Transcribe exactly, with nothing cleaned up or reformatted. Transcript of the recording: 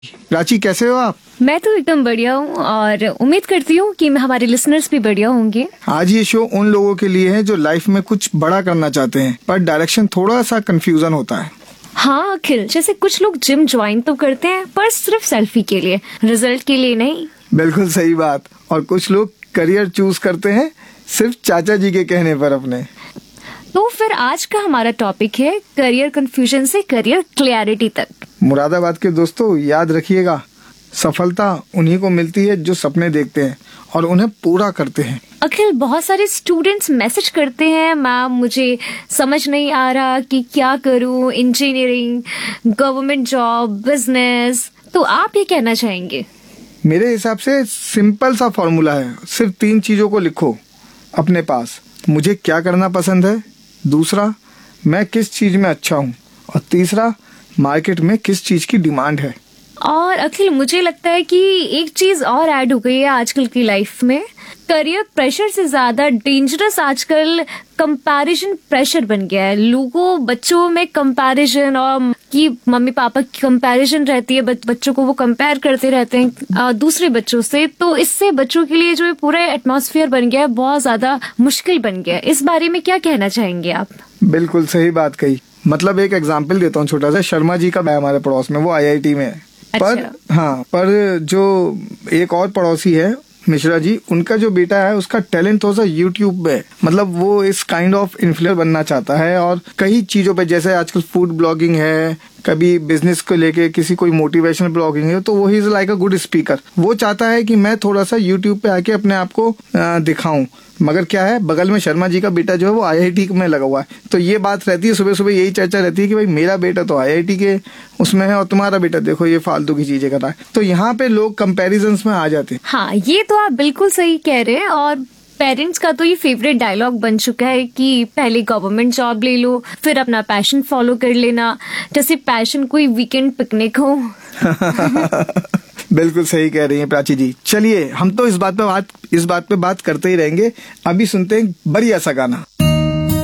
प्राची, कैसे हो आप? मैं तो एकदम बढ़िया हूँ और उम्मीद करती हूँ कि हमारे लिसनर्स भी बढ़िया होंगे। आज ये शो उन लोगों के लिए है जो लाइफ में कुछ बड़ा करना चाहते हैं पर डायरेक्शन थोड़ा सा कंफ्यूजन होता है। हाँ अखिल, जैसे कुछ लोग जिम ज्वाइन तो करते हैं पर सिर्फ सेल्फी के लिए, रिजल्ट के लिए नहीं। बिल्कुल सही बात। और कुछ लोग करियर चूज करते हैं सिर्फ चाचा जी के कहने पर अपने। तो फिर आज का हमारा टॉपिक है करियर कंफ्यूजन से करियर क्लैरिटी तक। मुरादाबाद के दोस्तों, याद रखिएगा, सफलता उन्हीं को मिलती है जो सपने देखते हैं और उन्हें पूरा करते हैं। अखिल, बहुत सारे स्टूडेंट्स मैसेज करते हैं, मैम मुझे समझ नहीं आ रहा कि क्या करूं, इंजीनियरिंग, गवर्नमेंट जॉब, बिजनेस। तो आप ये कहना चाहेंगे? मेरे हिसाब से सिंपल सा फॉर्मूला है, सिर्फ तीन चीजों को लिखो अपने पास। मुझे क्या करना पसंद है, दूसरा मैं किस चीज में अच्छा हूँ, और तीसरा मार्केट में किस चीज की डिमांड है। और अखिल, मुझे लगता है कि एक चीज और ऐड हो गई है आजकल की लाइफ में। करियर प्रेशर से ज्यादा डेंजरस आजकल कंपैरिजन प्रेशर बन गया है। लोगों बच्चों में कंपैरिजन और कि मम्मी पापा की कंपैरिजन रहती है, बच्चों को वो कंपेयर करते रहते हैं दूसरे बच्चों से। तो इससे बच्चों के लिए जो पूरा एटमॉस्फेयर बन गया है बहुत ज्यादा मुश्किल बन गया है। इस बारे में क्या कहना चाहेंगे आप? बिल्कुल सही बात कही। मतलब एक एग्जाम्पल देता हूँ छोटा सा। शर्मा जी का है हमारे पड़ोस में, वो आई आई टी में है। अच्छा। पर हाँ, पर जो एक और पड़ोसी है मिश्रा जी, उनका जो बेटा है उसका टैलेंट थोड़ा सा यूट्यूब में, मतलब वो इस काइंड ऑफ इन्फ्लुएंसर बनना चाहता है और कई चीजों पे, जैसे आजकल फूड ब्लॉगिंग है, कभी बिजनेस को लेके किसी कोई मोटिवेशनल ब्लॉगिंग है, तो वो he is like a good speaker. वो चाहता है कि मैं थोड़ा सा यूट्यूब पे आके अपने आप को दिखाऊं। मगर क्या है, बगल में शर्मा जी का बेटा जो है वो आई आई टी में लगा हुआ है। तो ये बात रहती है, सुबह सुबह यही चर्चा रहती है कि भाई मेरा बेटा तो आई आई टी के उसमें है और तुम्हारा बेटा देखो ये फालतू की चीजें कर रहा है। तो यहाँ पे लोग कंपैरिजंस में आ जाते हैं। हाँ, ये तो आप बिल्कुल सही कह रहे हैं। और पेरेंट्स का तो ये फेवरेट डायलॉग बन चुका है कि पहले गवर्नमेंट जॉब ले लो, फिर अपना पैशन फॉलो कर लेना, जैसे पैशन कोई वीकेंड पिकनिक हो। बिल्कुल सही कह रही हैं प्राची जी। चलिए, हम तो इस बात पे बात इस बात पे बात करते ही रहेंगे। अभी सुनते हैं बढ़िया सा गाना।